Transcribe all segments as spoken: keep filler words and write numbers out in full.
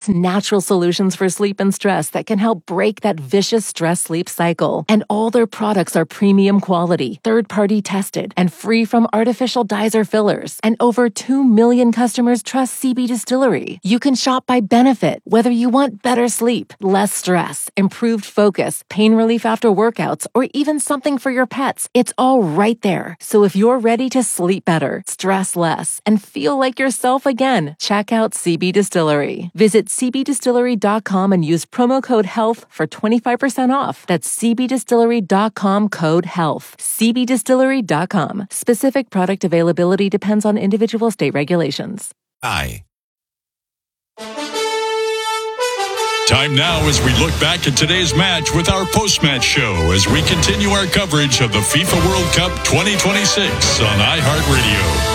natural solutions for sleep and stress that can help break that vicious stress-sleep cycle. And all their products are premium quality, third-party tested, and free from artificial dyes or fillers. And over two million customers trust C B Distillery. You can shop by benefit, whether you want better sleep, less stress, improved focus, pain relief after workouts, or even something for your pets. It's all right there. So if you're ready to sleep better, stress less, and feel like yourself again, check out C B Distillery. Visit c b distillery dot com and use promo code HEALTH for twenty-five percent off. That's c b distillery dot com code HEALTH. c b distillery dot com. Specific product availability depends on individual state regulations. I. Time now as we look back at today's match with our post-match show as we continue our coverage of the FIFA World Cup twenty twenty-six on iHeartRadio.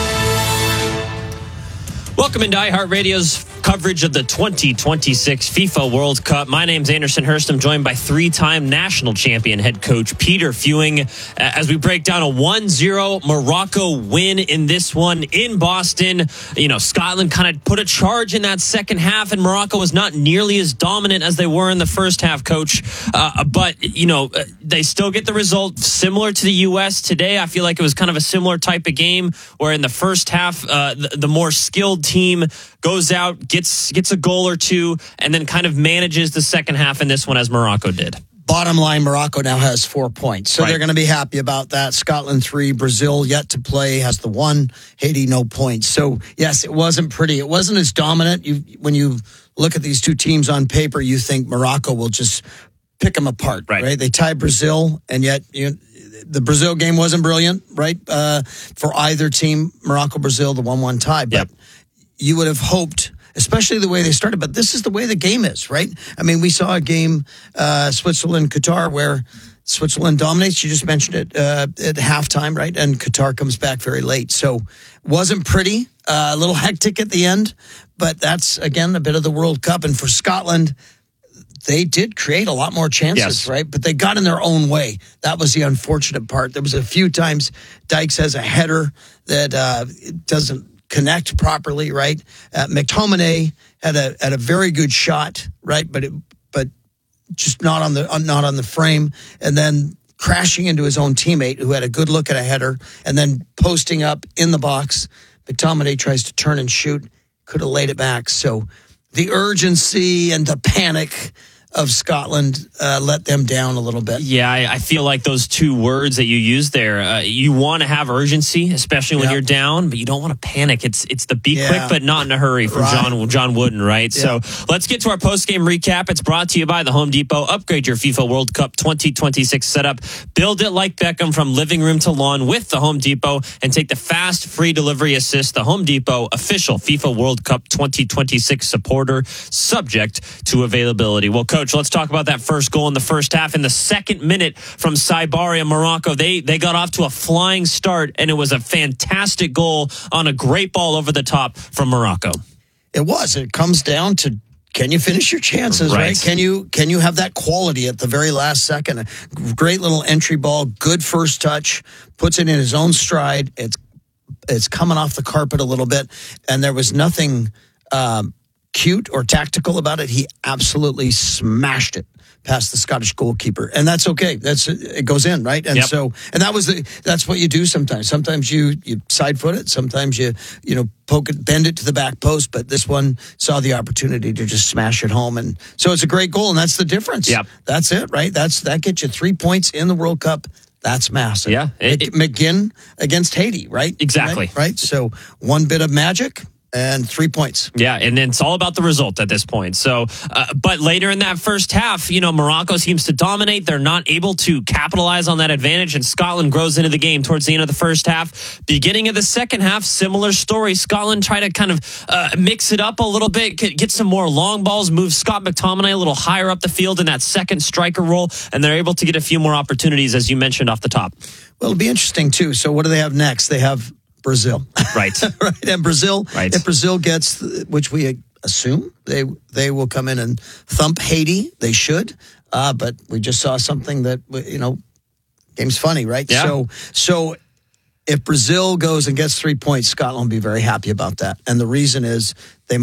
Welcome into iHeartRadio's coverage of the twenty twenty-six FIFA World Cup. My name's Anderson Hurst. I'm joined by three-time national champion head coach Peter Fewing as we break down a one zero Morocco win in this one in Boston. You know, Scotland kind of put a charge in that second half, and Morocco was not nearly as dominant as they were in the first half, Coach. Uh, but, you know, they still get the result similar to the U S today. I feel like it was kind of a similar type of game where in the first half, uh, the, the more skilled team goes out, gets gets a goal or two, and then kind of manages the second half in this one as Morocco did. Bottom line, Morocco now has four points. So right. They're going to be happy about that. Scotland three, Brazil yet to play has the one, Haiti no points. So yes, it wasn't pretty. It wasn't as dominant. You when you look at these two teams on paper, you think Morocco will just pick them apart, right? right? They tied Brazil, and yet you know, the Brazil game wasn't brilliant, right? Uh, for either team, Morocco, Brazil, the one one tie. But yep. you would have hoped, especially the way they started, but this is the way the game is, right? I mean, we saw a game, uh, Switzerland, Qatar, where Switzerland dominates. You just mentioned it uh, at halftime, right? And Qatar comes back very late. So wasn't pretty, uh, a little hectic at the end, but that's, again, a bit of the World Cup. And for Scotland, they did create a lot more chances, yes. right? But they got in their own way. That was the unfortunate part. There was a few times Dykes has a header that uh, doesn't connect properly, right? Uh, McTominay had a had a very good shot, right? But it, but just not on the not on the frame, and then crashing into his own teammate who had a good look at a header, and then posting up in the box. McTominay tries to turn and shoot, could have laid it back. So the urgency and the panic of Scotland uh, let them down a little bit. Yeah, I, I feel like those two words that you used there, uh, you want to have urgency, especially when yep. you're down, but you don't want to panic. It's it's the be yeah. quick but not in a hurry from right. John John Wooden, right? Yeah. So let's get to our post-game recap. It's brought to you by the Home Depot. Upgrade your FIFA World Cup twenty twenty-six setup. Build it like Beckham from living room to lawn with the Home Depot, and take the fast, free delivery assist. The Home Depot, official FIFA World Cup twenty twenty-six supporter, subject to availability. Well, Coach, let's talk about that first goal in the first half. In the second minute from Saibaria, Morocco, they they got off to a flying start, and it was a fantastic goal on a great ball over the top from Morocco. It was. It comes down to, can you finish your chances, right? Right. Can you can you have that quality at the very last second? A great little entry ball, good first touch, puts it in his own stride. It's it's coming off the carpet a little bit, and there was nothing um, cute or tactical about it. He absolutely smashed it past the Scottish goalkeeper, and that's okay. That's it goes in, right? And yep. so, and that was the that's what you do sometimes. Sometimes you you side foot it. Sometimes you you know poke it, bend it to the back post. But this one saw the opportunity to just smash it home, and so it's a great goal, and that's the difference. Yep. That's it, right? That's that gets you three points in the World Cup. That's massive. Yeah, it, it, McGinn against Haiti, right? Exactly. Right? right. So one bit of magic and three points. Yeah, and it's all about the result at this point. So, uh, but later in that first half, you know, Morocco seems to dominate. They're not able to capitalize on that advantage, and Scotland grows into the game towards the end of the first half. Beginning of the second half, similar story. Scotland try to kind of uh, mix it up a little bit, get some more long balls, move Scott McTominay a little higher up the field in that second striker role, and they're able to get a few more opportunities, as you mentioned off the top. Well, it'll be interesting, too. So what do they have next? They have Brazil. Right. right. And Brazil, right. if Brazil gets, which we assume, they they will come in and thump Haiti. They should. Uh, but we just saw something that, you know, game's funny, right? Yeah. So, so if Brazil goes and gets three points, Scotland will be very happy about that. And the reason is they might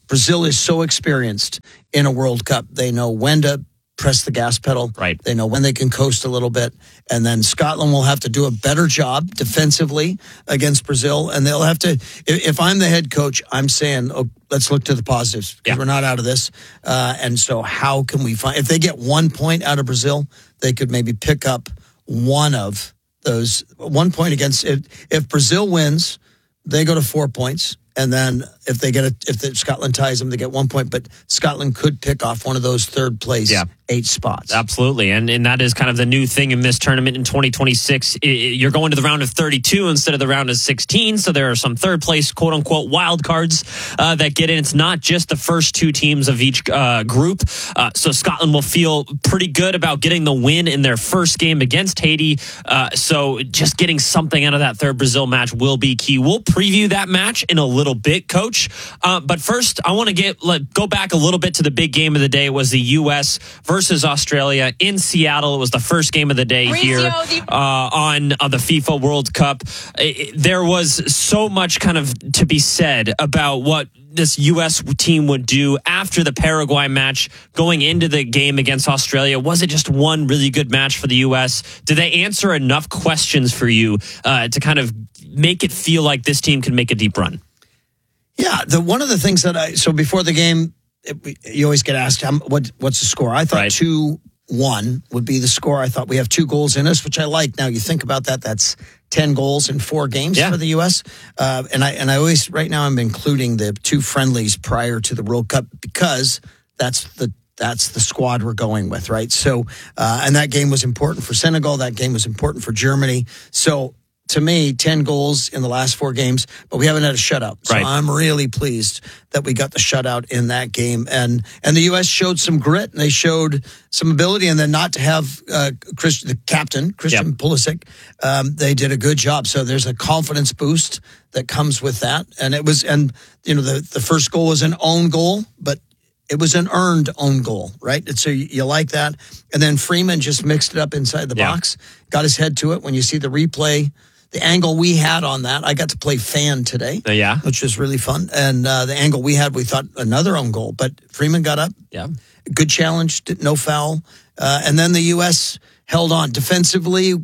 Brazil is so experienced in a World Cup. They know when to press the gas pedal. Right. They know when they can coast a little bit. And then Scotland will have to do a better job defensively against Brazil. And they'll have to, if, if I'm the head coach, I'm saying, oh, let's look to the positives because yeah. we're not out of this. Uh, and so how can we find, if they get one point out of Brazil, they could maybe pick up one of those, one point against, if, if Brazil wins, they go to four points. And then if they get a, if the, Scotland ties them, they get one point. But Scotland could pick off one of those third place yeah. eight spots. Absolutely. And and that is kind of the new thing in this tournament in twenty twenty-six. It, it, you're going to the round of thirty-two instead of the round of sixteen. So there are some third place, quote unquote, wild cards uh, that get in. It's not just the first two teams of each uh, group. Uh, so Scotland will feel pretty good about getting the win in their first game against Haiti. Uh, so just getting something out of that third Brazil match will be key. We'll preview that match in a little bit, Coach. Uh, but first, I want to get let, go back a little bit to the big game of the day. It was the U S versus Australia in Seattle. It was the first game of the day here uh, on, on the FIFA World Cup. It, there was so much kind of to be said about what this U S team would do after the Paraguay match going into the game against Australia. Was it just one really good match for the U S? Did they answer enough questions for you uh, to kind of make it feel like this team can make a deep run? Yeah, the one of the things that I, so before the game, it, you always get asked, um, what, what's the score? I thought right. two one would be the score. I thought we have two goals in us, which I like. Now you think about that, that's ten goals in four games yeah. for the U S. Uh, and I and I always, right now I'm including the two friendlies prior to the World Cup because that's the that's the squad we're going with, right? So, uh, and that game was important for Senegal. That game was important for Germany. So, to me, ten goals in the last four games, but we haven't had a shutout. So right. I'm really pleased that we got the shutout in that game. And and the U S showed some grit and they showed some ability. And then not to have uh, Chris, the captain, Christian yep. Pulisic, um, they did a good job. So there's a confidence boost that comes with that. And it was, and you know, the, the first goal was an own goal, but it was an earned own goal, right? And so you, you like that. And then Freeman just mixed it up inside the yeah. box, got his head to it. When you see the replay, the angle we had on that, I got to play fan today, uh, yeah, which was really fun. And uh, the angle we had, we thought another own goal, but Freeman got up. Yeah, good challenge, no foul. Uh, and then the U S held on defensively.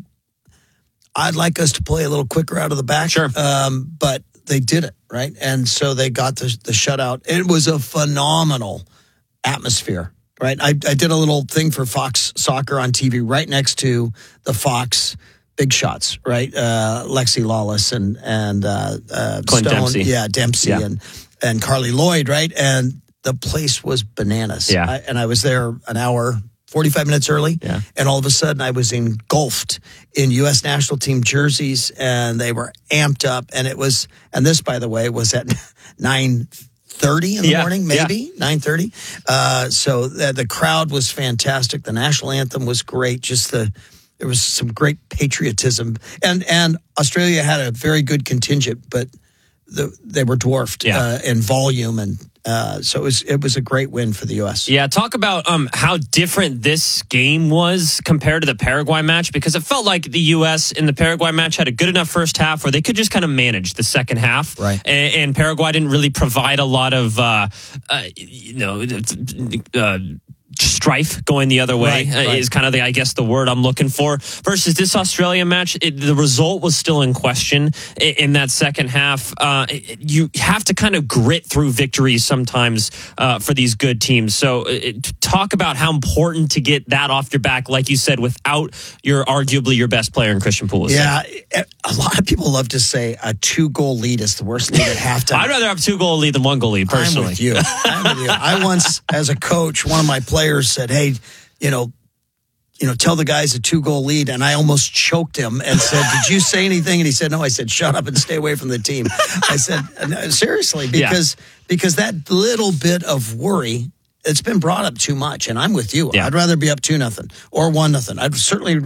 I'd like us to play a little quicker out of the back, sure, um, but they did it right, and so they got the the shutout. It was a phenomenal atmosphere. Right, I, I did a little thing for Fox Soccer on T V right next to the Fox Big Shots, right? Uh, Lexi Lawless and and uh, uh, Clint Stone, Dempsey, yeah, Dempsey yeah. and and Carly Lloyd, right? And the place was bananas. Yeah, I, and I was there an hour, forty-five minutes early, yeah. and all of a sudden I was engulfed in U S national team jerseys, and they were amped up. And it was, and this, by the way, was at nine thirty in the yeah, morning, maybe yeah. nine thirty. Uh, so the, the crowd was fantastic. The national anthem was great. Just the there was some great patriotism, and and Australia had a very good contingent, but the, they were dwarfed yeah. uh, in volume, and uh, so it was it was a great win for the U S. Yeah, talk about um, how different this game was compared to the Paraguay match, because it felt like the U S in the Paraguay match had a good enough first half where they could just kind of manage the second half. Right. And, and Paraguay didn't really provide a lot of, uh, uh, you know, uh, strife going the other way right, right. uh, is kind of the, I guess, the word I'm looking for. Versus this Australia match, it, the result was still in question in, in that second half. Uh, it, you have to kind of grit through victories sometimes uh, for these good teams. So it, talk about how important to get that off your back, like you said, without your arguably your best player in Christian Pulisic. Yeah, a lot of people love to say a two-goal lead is the worst lead at halftime. I'd rather have a two-goal lead than one-goal lead, personally. I'm with you. I'm with you. I once, as a coach, one of my players said, hey, you know, you know, tell the guys a two-goal lead, and I almost choked him and said, did you say anything? And he said, no. I said, shut up and stay away from the team. I said, no, seriously, because yeah. because that little bit of worry, it's been brought up too much, and I'm with you. Yeah. I'd rather be up two nothing or one nothing. I'd certainly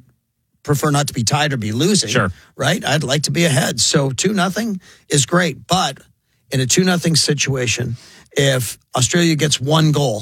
prefer not to be tied or be losing. Sure. Right? I'd like to be ahead. So two nothing is great, but in a two nothing situation, if Australia gets one goal,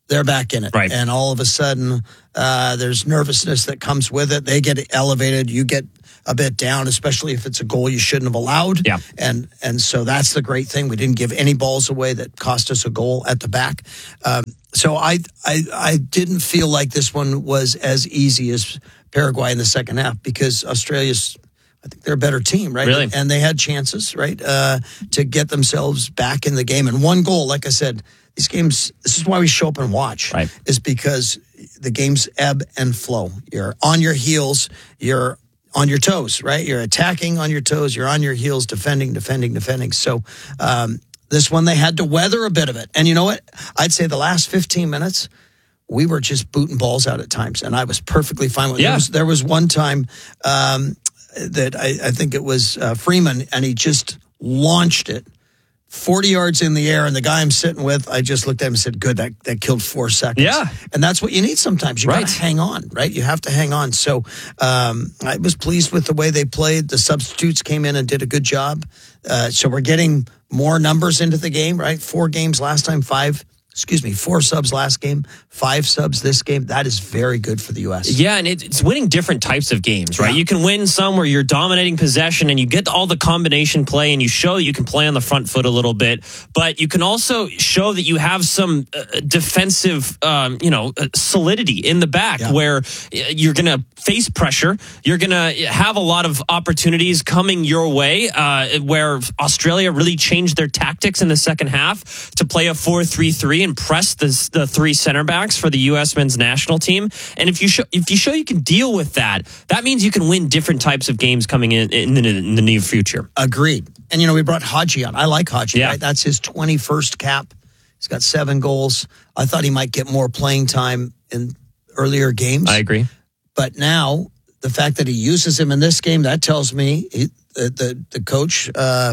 they're back in it. Right. And all of a sudden, uh, there's nervousness that comes with it. They get elevated. You get a bit down, especially if it's a goal you shouldn't have allowed. Yeah. And and so that's the great thing. We didn't give any balls away that cost us a goal at the back. Um, so I, I I didn't feel like this one was as easy as Paraguay in the second half, because Australia's, I think they're a better team, right? Really? And they had chances, right, uh, to get themselves back in the game. And one goal, like I said, these games, this is why we show up and watch, right, is because the games ebb and flow. You're on your heels, you're on your toes, right? You're attacking on your toes, you're on your heels, defending, defending, defending. So um, this one, they had to weather a bit of it. And you know what? I'd say the last fifteen minutes, we were just booting balls out at times, and I was perfectly fine with it. Yeah. There was, there was one time um, that I, I think it was uh, Freeman, and he just launched it forty yards in the air, and the guy I'm sitting with, I just looked at him and said, good, that, that killed four seconds. Yeah. And that's what you need sometimes. You Right. got to hang on, right? You have to hang on. So um, I was pleased with the way they played. The substitutes came in and did a good job. Uh, so we're getting more numbers into the game, right? Four games last time, five Excuse me, four subs last game, five subs this game. That is very good for the U S. Yeah, and it's winning different types of games, right? Yeah. You can win some where you're dominating possession and you get all the combination play and you show that you can play on the front foot a little bit, but you can also show that you have some uh, defensive, um, you know, uh, solidity in the back, Yeah. where you're going to face pressure. You're going to have a lot of opportunities coming your way, uh, where Australia really changed their tactics in the second half to play a four three three and press the, the three center backs for the U S men's national team. And if you show if you show you can deal with that, that means you can win different types of games coming in in the, in the near future. Agreed. And, you know, we brought Haji on. I like Haji, Yeah. right? That's his twenty-first cap. He's got seven goals. I thought he might get more playing time in earlier games. I agree. But now, the fact that he uses him in this game, that tells me he, the, the, the coach uh,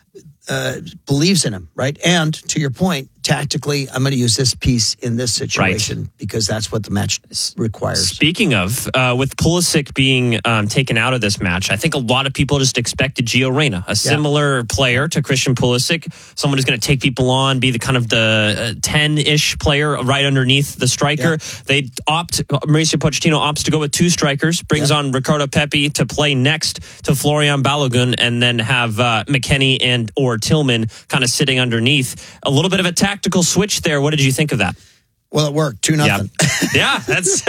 uh, believes in him, right? And to your point, tactically, I'm going to use this piece in this situation, right, because that's what the match requires. Speaking of, uh, with Pulisic being um, taken out of this match, I think a lot of people just expected Gio Reyna, a similar yeah. player to Christian Pulisic, someone who's going to take people on, be the kind of the uh, ten-ish player right underneath the striker. Yeah. They opt, Mauricio Pochettino opts to go with two strikers, brings yeah. on Ricardo Pepi to play next to Florian Balogun, and then have uh, McKennie and or Tillman kind of sitting underneath. A little bit of a tactical switch there. What did you think of that? Well, it worked. Two nothing. Yeah, yeah that's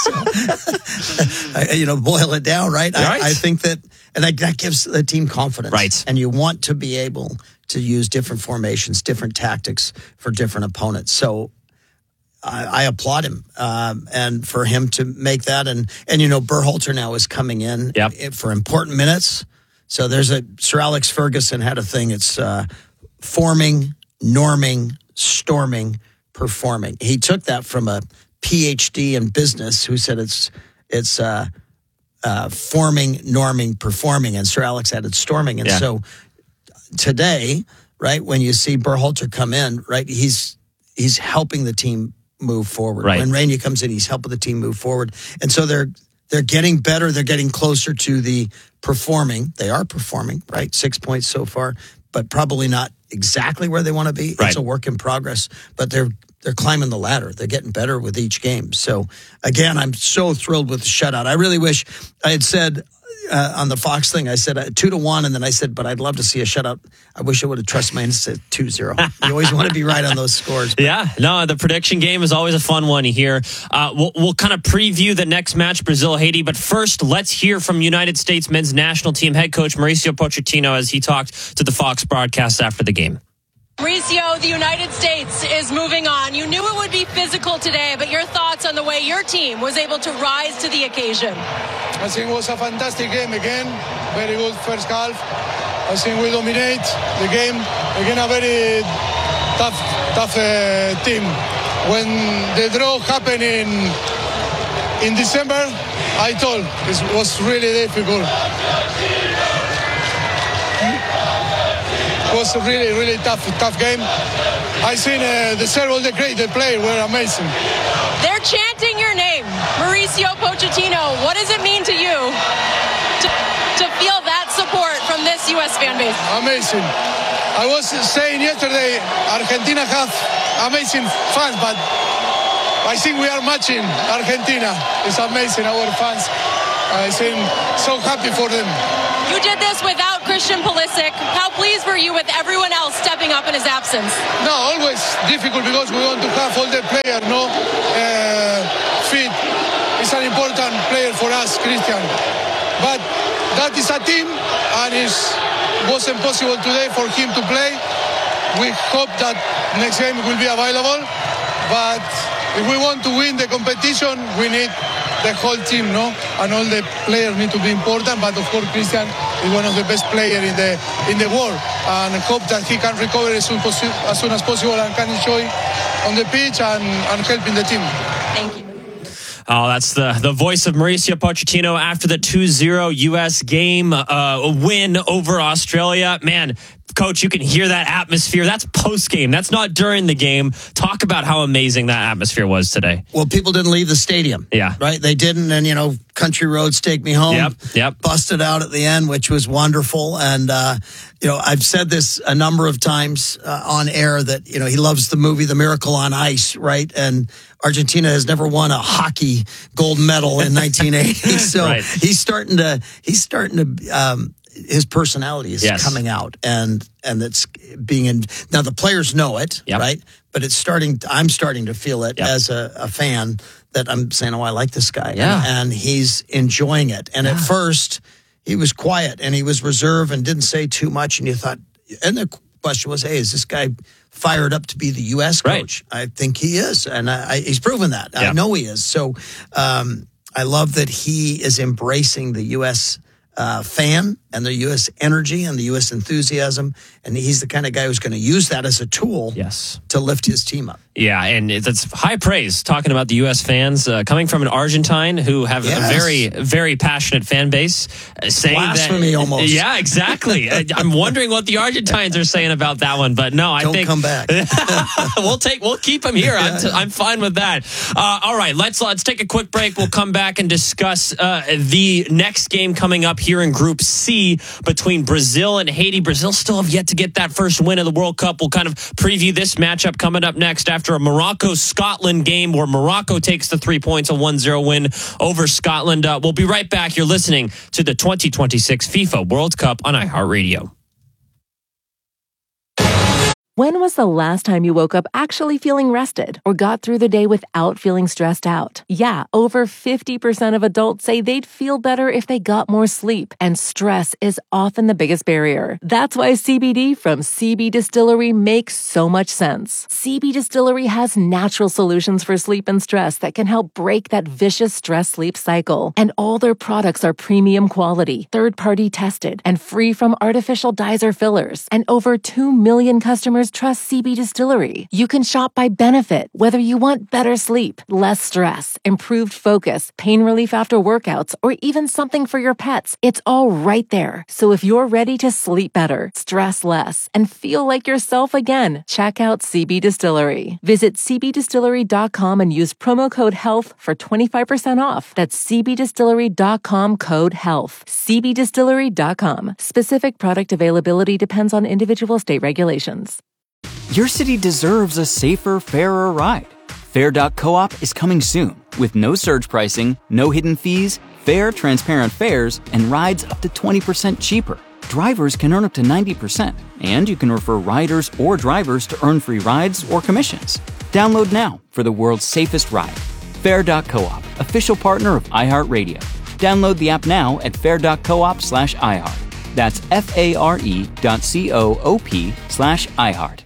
I, you know, boil it down, right? right. I, I think that, and that, that gives the team confidence, right? And you want to be able to use different formations, different tactics for different opponents. So I, I applaud him, um, and for him to make that, and and you know, Berhalter now is coming in yep. for important minutes. So there's a Sir Alex Ferguson had a thing. It's uh, forming, norming, storming, performing. He took that from a P H D in business who said it's it's uh, uh, forming, norming, performing, and Sir Alex added storming. And yeah. so today, right, when you see Berhalter come in, right, he's he's helping the team move forward. Right. When Reyna comes in, he's helping the team move forward. And so they're they're getting better. They're getting closer to the performing. They are performing, right? Six points so far, but probably not exactly where they want to be. Right. It's a work in progress, but they're they're climbing the ladder. They're getting better with each game. So again, I'm so thrilled with the shutout. I really wish I had said uh, on the Fox thing, I said uh, two to one, and then I said, but I'd love to see a shutout. I wish I would have trusted my instinct two zero. You always want to be right on those scores. But. Yeah, no, the prediction game is always a fun one here. Uh, we'll, we'll kind of preview the next match, Brazil-Haiti, but first, let's hear from United States men's national team head coach Mauricio Pochettino as he talked to the Fox broadcast after the game. Mauricio, the United States is moving on. You knew it would be physical today, but your thoughts on the way your team was able to rise to the occasion? I think it was a fantastic game again. Very good first half. I think we dominate the game. Again, a very tough, tough uh, team. When the draw happened in in December, I told it was really difficult. It was a really, really tough, tough game. I seen uh, the several the great the players were amazing. They're chanting your name, Mauricio Pochettino. What does it mean to you to, to feel that support from this U S fan base? Amazing. I was saying yesterday, Argentina have amazing fans, but I think we are matching Argentina. It's amazing, our fans. I think so happy for them. You did this without Christian Pulisic. How pleased were you with everyone else stepping up in his absence? No, always difficult because we want to have all the players, no, uh, fit. It's an important player for us, Christian. But that is a team, and it wasn't possible today for him to play. We hope that next game will be available. But if we want to win the competition, we need the whole team, no? And all the players need to be important. But of course, Christian is one of the best players in the in the world. And I hope that he can recover as soon, as soon as possible and can enjoy on the pitch and, and helping the team. Thank you. Oh, that's the, the voice of Mauricio Pochettino after the two zero U S game uh, win over Australia. Man, Coach, you can hear that atmosphere. That's post-game. That's not during the game. Talk about how amazing that atmosphere was today. Well, people didn't leave the stadium. Yeah. Right? They didn't. And, you know, Country Roads Take Me Home. Yep, yep. Busted out at the end, which was wonderful. And, uh, you know, I've said this a number of times uh, on air that, you know, he loves the movie The Miracle on Ice, right? And Argentina has never won a hockey gold medal in nineteen eighty. So right. he's starting to, he's starting to, um, his personality is yes. coming out, and and it's being in. Now the players know it, yep. right? But it's starting. I'm starting to feel it yep. as a, a fan that I'm saying, "Oh, I like this guy," yeah. and, and he's enjoying it. And yeah. at first, he was quiet and he was reserved and didn't say too much. And you thought, and the question was, "Hey, is this guy fired up to be the U S coach?" Right. I think he is, and I, I, he's proven that. Yeah. I know he is. So um, I love that he is embracing the U S Uh, fan and the U S energy and the U S enthusiasm. And he's the kind of guy who's going to use that as a tool yes. to lift his team up. Yeah, and that's high praise talking about the U S fans uh, coming from an Argentine who have yes. a very, very passionate fan base. Uh, saying Blasphemy that, almost. Yeah, exactly. I, I'm wondering what the Argentines are saying about that one, but no, I Don't think come back. we'll take, we'll keep him here. I'm, t- I'm fine with that. Uh, all right, let's let's take a quick break. We'll come back and discuss uh, the next game coming up here in Group C between Brazil and Haiti. Brazil still have yet to get that first win of the World Cup. We'll kind of preview this matchup coming up next after a Morocco-Scotland game where Morocco takes the three points, a one zero win over Scotland. Uh, we'll be right back. You're listening to the twenty twenty-six FIFA World Cup on iHeartRadio. When was the last time you woke up actually feeling rested or got through the day without feeling stressed out? Yeah, over fifty percent of adults say they'd feel better if they got more sleep, and stress is often the biggest barrier. That's why C B D from C B Distillery makes so much sense. C B Distillery has natural solutions for sleep and stress that can help break that vicious stress-sleep cycle. And all their products are premium quality, third-party tested, and free from artificial dyes or fillers. And over two million customers trust C B Distillery. You can shop by benefit, whether you want better sleep, less stress, improved focus, pain relief after workouts, or even something for your pets. It's all right there. So if you're ready to sleep better, stress less, and feel like yourself again, check out C B Distillery. Visit c b distillery dot com and use promo code HEALTH for twenty-five percent off. That's c b distillery dot com code HEALTH. c b distillery dot com. Specific product availability depends on individual state regulations. Your city deserves a safer, fairer ride. Fair dot coop is coming soon with no surge pricing, no hidden fees, fair, transparent fares, and rides up to twenty percent cheaper. Drivers can earn up to ninety percent, and you can refer riders or drivers to earn free rides or commissions. Download now for the world's safest ride. Fair dot coop, official partner of iHeartRadio. Download the app now at fair dot coop slash iHeart. That's F-A-R-E dot C-O-O-P slash iHeart.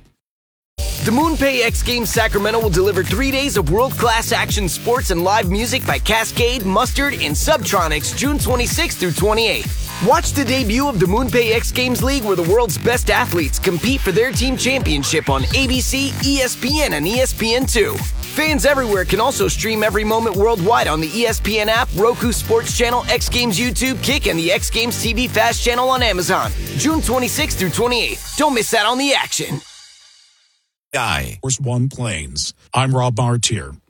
The MoonPay X Games Sacramento will deliver three days of world-class action sports and live music by Cascade, Mustard, and Subtronics June twenty-sixth through twenty-eighth. Watch the debut of the MoonPay X Games League where the world's best athletes compete for their team championship on A B C, E S P N, and E S P N two. Fans everywhere can also stream every moment worldwide on the E S P N app, Roku Sports Channel, X Games YouTube, Kick, and the X Games T V Fast Channel on Amazon. June twenty-sixth through twenty-eighth. Don't miss out on the action. Guy. One Plains. I'm Rob Martier.